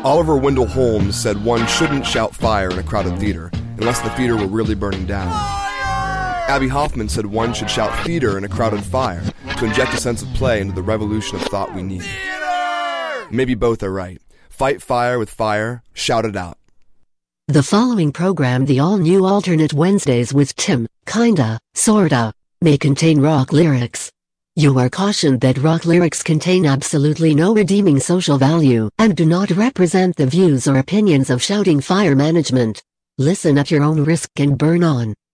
Oliver Wendell Holmes said one shouldn't shout fire in a crowded theater unless the theater were really burning down. Abbie Hoffman said one should shout theater in a crowded fire to inject a sense of play into the revolution of thought we need. Maybe both are right. Fight fire with fire, shout it out. The following program, the all-new Alternate Wednesdays with Tim, Kinda, Sorta, may contain rock lyrics. You are cautioned that rock lyrics contain absolutely no redeeming social value and do not represent the views or opinions of Shouting Fire Management. Listen at your own risk and burn on.